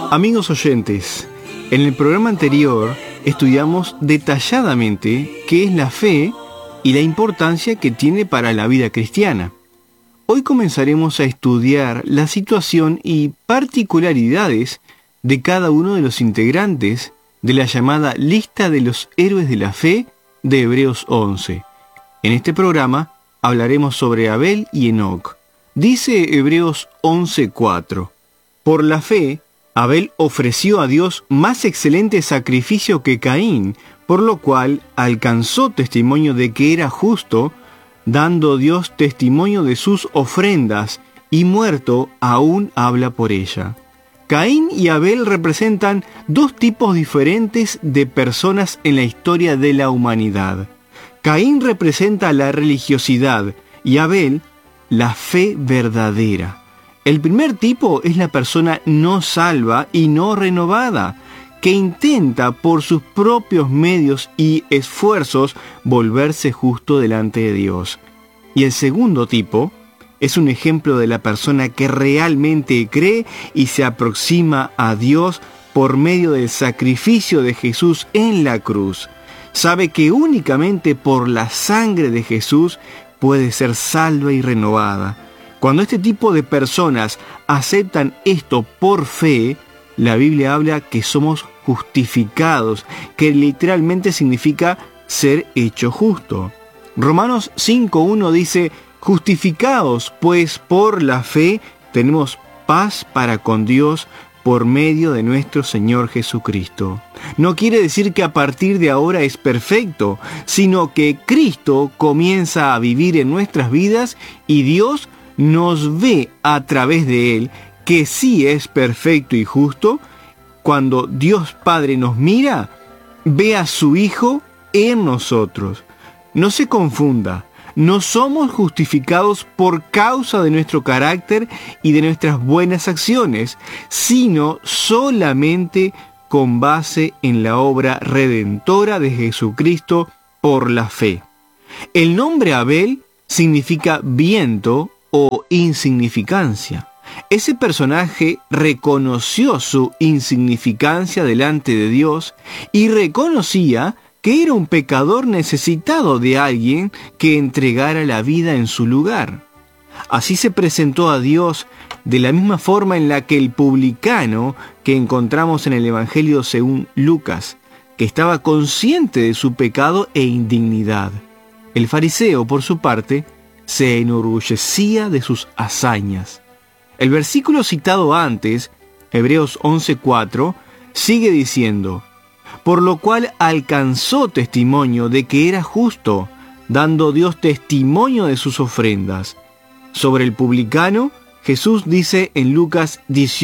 Amigos oyentes, en el programa anterior estudiamos detalladamente qué es la fe y la importancia que tiene para la vida cristiana. Hoy comenzaremos a estudiar la situación y particularidades de cada uno de los integrantes de la llamada lista de los héroes de la fe de Hebreos 11. En este programa hablaremos sobre Abel y Enoc. Dice Hebreos 11:4: por la fe, Abel ofreció a Dios más excelente sacrificio que Caín, por lo cual alcanzó testimonio de que era justo, dando Dios testimonio de sus ofrendas, y muerto aún habla por ella. Caín y Abel representan dos tipos diferentes de personas en la historia de la humanidad. Caín representa la religiosidad y Abel la fe verdadera. El primer tipo es la persona no salva y no renovada, que intenta por sus propios medios y esfuerzos volverse justo delante de Dios. Y el segundo tipo es un ejemplo de la persona que realmente cree y se aproxima a Dios por medio del sacrificio de Jesús en la cruz. Sabe que únicamente por la sangre de Jesús puede ser salva y renovada. Cuando este tipo de personas aceptan esto por fe, la Biblia habla que somos justificados, que literalmente significa ser hecho justo. Romanos 5:1 dice: justificados pues por la fe tenemos paz para con Dios por medio de nuestro Señor Jesucristo. No quiere decir que a partir de ahora es perfecto, sino que Cristo comienza a vivir en nuestras vidas y Dios nos ve a través de Él, que sí es perfecto y justo. Cuando Dios Padre nos mira, ve a su Hijo en nosotros. No se confunda, no somos justificados por causa de nuestro carácter y de nuestras buenas acciones, sino solamente con base en la obra redentora de Jesucristo por la fe. El nombre Abel significa viento o insignificancia. Ese personaje reconoció su insignificancia delante de Dios y reconocía que era un pecador necesitado de alguien que entregara la vida en su lugar. Así se presentó a Dios de la misma forma en la que el publicano que encontramos en el Evangelio según Lucas, que estaba consciente de su pecado e indignidad. El fariseo, por su parte, se enorgullecía de sus hazañas. El versículo citado antes, Hebreos 11:4, sigue diciendo: por lo cual alcanzó testimonio de que era justo, dando Dios testimonio de sus ofrendas. Sobre el publicano, Jesús dice en Lucas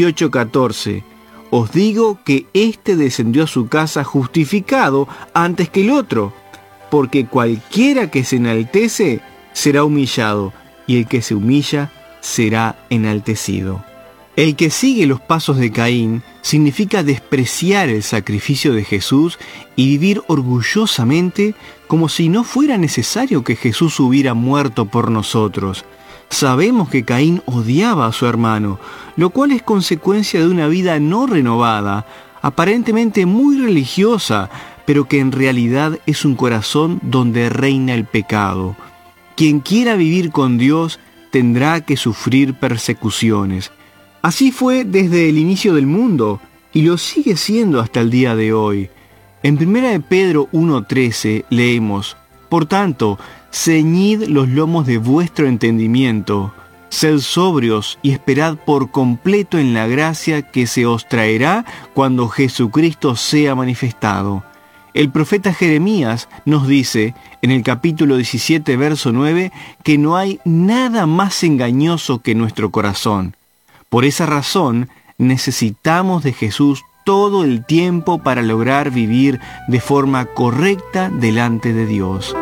18:14: os digo que éste descendió a su casa justificado antes que el otro, porque cualquiera que se enaltece será humillado, y el que se humilla será enaltecido. El que sigue los pasos de Caín significa despreciar el sacrificio de Jesús y vivir orgullosamente como si no fuera necesario que Jesús hubiera muerto por nosotros. Sabemos que Caín odiaba a su hermano, lo cual es consecuencia de una vida no renovada, aparentemente muy religiosa, pero que en realidad es un corazón donde reina el pecado. Quien quiera vivir con Dios tendrá que sufrir persecuciones. Así fue desde el inicio del mundo y lo sigue siendo hasta el día de hoy. En 1 Pedro 1:13 leemos: por tanto, ceñid los lomos de vuestro entendimiento, sed sobrios y esperad por completo en la gracia que se os traerá cuando Jesucristo sea manifestado. El profeta Jeremías nos dice, en el capítulo 17, verso 9, que no hay nada más engañoso que nuestro corazón. Por esa razón, necesitamos de Jesús todo el tiempo para lograr vivir de forma correcta delante de Dios.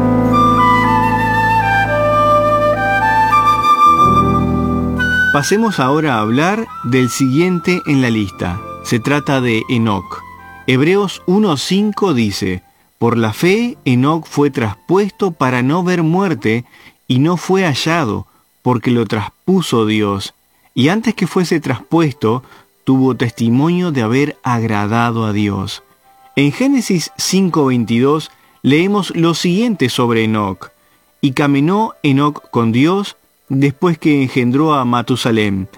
Pasemos ahora a hablar del siguiente en la lista. Se trata de Enoc. Hebreos 1:5 dice: por la fe Enoc fue traspuesto para no ver muerte, y no fue hallado, porque lo traspuso Dios. Y antes que fuese traspuesto, tuvo testimonio de haber agradado a Dios. En Génesis 5:22 leemos lo siguiente sobre Enoc. Y caminó Enoc con Dios después que engendró a Matusalem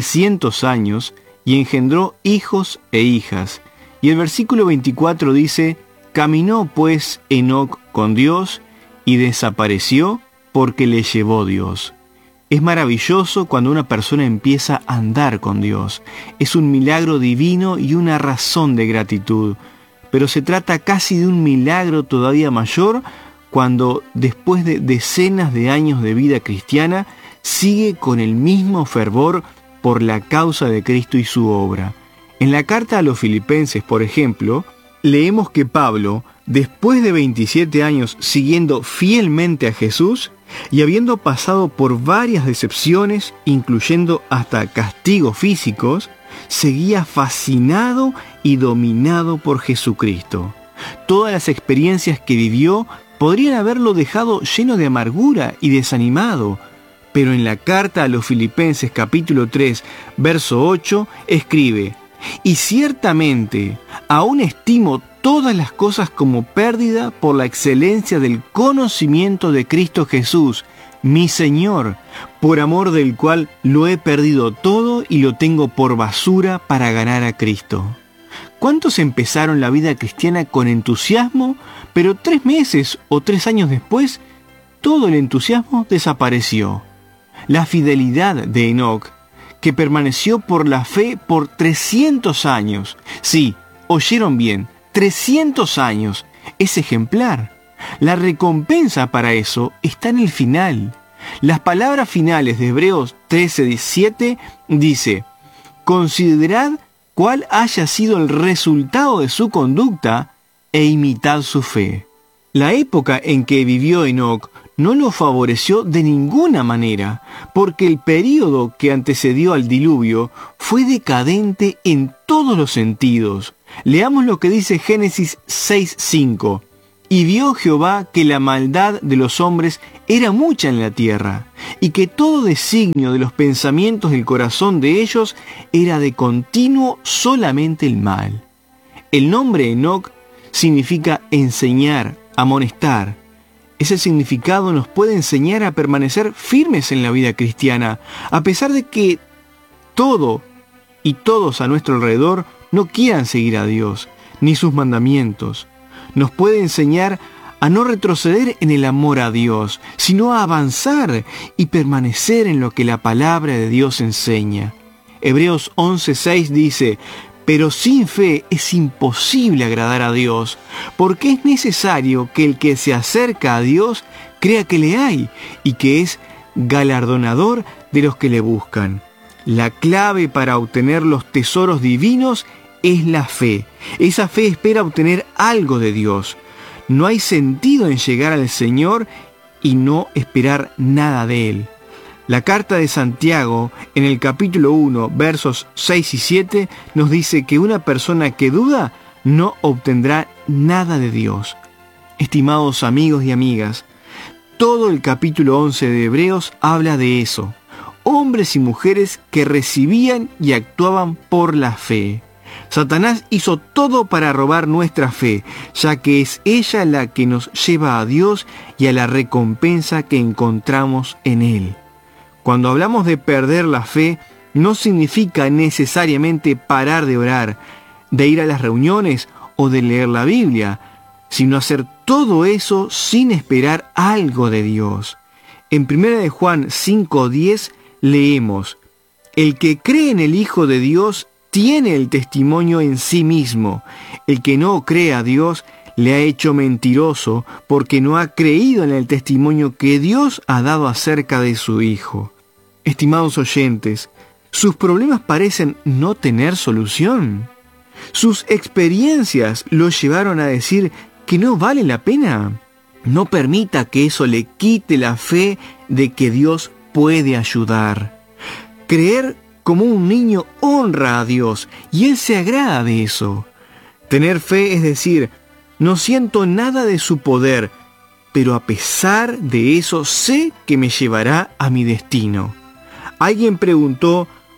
300 años y engendró hijos e hijas. Y el versículo 24 dice: caminó pues Enoc con Dios y desapareció porque le llevó Dios. Es maravilloso cuando una persona empieza a andar con Dios. Es un milagro divino y una razón de gratitud. Pero se trata casi de un milagro todavía mayor cuando, después de decenas de años de vida cristiana, sigue con el mismo fervor por la causa de Cristo y su obra. En la carta a los Filipenses, por ejemplo, leemos que Pablo, después de 27 años siguiendo fielmente a Jesús y habiendo pasado por varias decepciones, incluyendo hasta castigos físicos, seguía fascinado y dominado por Jesucristo. Todas las experiencias que vivió podrían haberlo dejado lleno de amargura y desanimado, pero en la carta a los Filipenses capítulo 3, verso 8, escribe: y ciertamente aún estimo todas las cosas como pérdida por la excelencia del conocimiento de Cristo Jesús, mi Señor, por amor del cual lo he perdido todo y lo tengo por basura para ganar a Cristo. ¿Cuántos empezaron la vida cristiana con entusiasmo, pero 3 meses o 3 años después, todo el entusiasmo desapareció? La fidelidad de Enoc, que permaneció por la fe por 300 años. Sí, oyeron bien, 300 años, es ejemplar. La recompensa para eso está en el final. Las palabras finales de Hebreos 13:17 dice: considerad cuál haya sido el resultado de su conducta e imitad su fe. La época en que vivió Enoc no lo favoreció de ninguna manera, porque el período que antecedió al diluvio fue decadente en todos los sentidos. Leamos lo que dice Génesis 6:5. Y vio Jehová que la maldad de los hombres era mucha en la tierra, y que todo designio de los pensamientos del corazón de ellos era de continuo solamente el mal. El nombre Enoc significa enseñar, amonestar. Ese significado nos puede enseñar a permanecer firmes en la vida cristiana, a pesar de que todo y todos a nuestro alrededor no quieran seguir a Dios, ni sus mandamientos. Nos puede enseñar a no retroceder en el amor a Dios, sino a avanzar y permanecer en lo que la palabra de Dios enseña. Hebreos 11:6 dice: pero sin fe es imposible agradar a Dios, porque es necesario que el que se acerca a Dios crea que le hay y que es galardonador de los que le buscan. La clave para obtener los tesoros divinos es la fe. Esa fe espera obtener algo de Dios. No hay sentido en llegar al Señor y no esperar nada de Él. La carta de Santiago, en el capítulo 1, versos 6 y 7, nos dice que una persona que duda no obtendrá nada de Dios. Estimados amigos y amigas, todo el capítulo 11 de Hebreos habla de eso. Hombres y mujeres que recibían y actuaban por la fe. Satanás hizo todo para robar nuestra fe, ya que es ella la que nos lleva a Dios y a la recompensa que encontramos en Él. Cuando hablamos de perder la fe, no significa necesariamente parar de orar, de ir a las reuniones o de leer la Biblia, sino hacer todo eso sin esperar algo de Dios. En 1 Juan 5:10 leemos: el que cree en el Hijo de Dios tiene el testimonio en sí mismo. El que no cree a Dios le ha hecho mentiroso, porque no ha creído en el testimonio que Dios ha dado acerca de su Hijo. Estimados oyentes, ¿sus problemas parecen no tener solución? ¿Sus experiencias lo llevaron a decir que no vale la pena? No permita que eso le quite la fe de que Dios puede ayudar. Creer como un niño honra a Dios y Él se agrada de eso. Tener fe es decir: no siento nada de su poder, pero a pesar de eso sé que me llevará a mi destino. Alguien preguntó: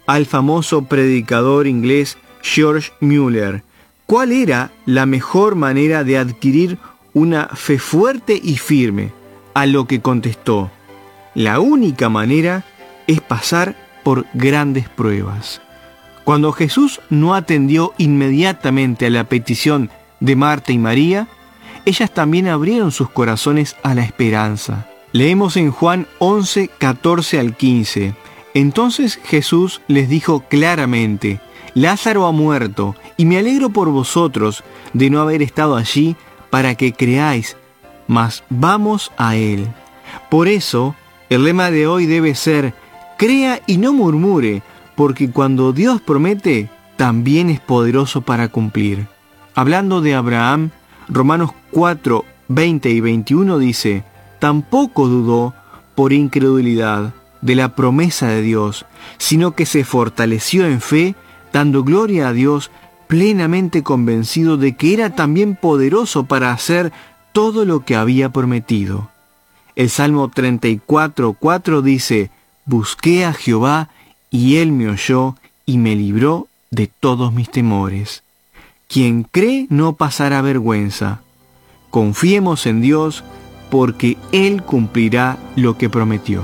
al famoso predicador inglés George Mueller cuál era la mejor manera de adquirir una fe fuerte y firme, a lo que contestó: la única manera es pasar por grandes pruebas. Cuando Jesús no atendió inmediatamente a la petición de Marta y María, ellas también abrieron sus corazones a la esperanza. Leemos en Juan 11, 14 al 15. Entonces Jesús les dijo claramente: Lázaro ha muerto, y me alegro por vosotros de no haber estado allí para que creáis, mas vamos a él. Por eso, el lema de hoy debe ser: crea y no murmure, porque cuando Dios promete, también es poderoso para cumplir. Hablando de Abraham, Romanos 4, 20 y 21 dice: tampoco dudó por incredulidad de la promesa de Dios, sino que se fortaleció en fe, dando gloria a Dios, plenamente convencido de que era también poderoso para hacer todo lo que había prometido. El Salmo 34, 4 dice: busqué a Jehová, y Él me oyó, y me libró de todos mis temores. Quien cree no pasará vergüenza. Confiemos en Dios, porque Él cumplirá lo que prometió.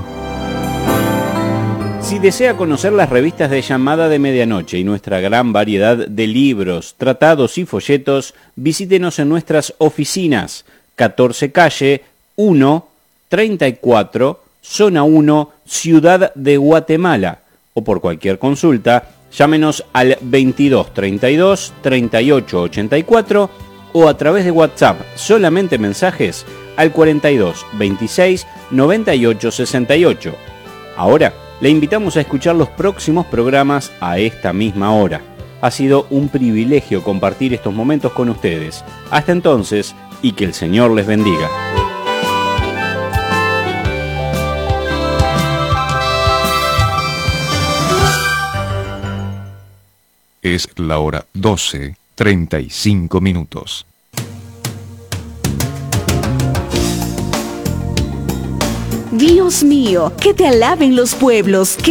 Si desea conocer las revistas de Llamada de Medianoche y nuestra gran variedad de libros, tratados y folletos, visítenos en nuestras oficinas: 14 calle 1, 34, zona 1, Ciudad de Guatemala. O por cualquier consulta, llámenos al 22 32 38 84 o a través de WhatsApp, solamente mensajes, al 42 26 98 68. Ahora, le invitamos a escuchar los próximos programas a esta misma hora. Ha sido un privilegio compartir estos momentos con ustedes. Hasta entonces, y que el Señor les bendiga. Es la hora 12:35. Dios mío, que te alaben los pueblos.